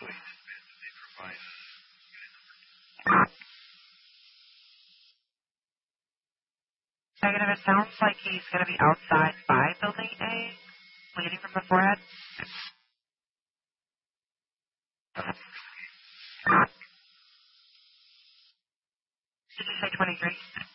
Negative, it sounds like he's going to be outside by Building A, bleeding from the forehead. Did you say 23?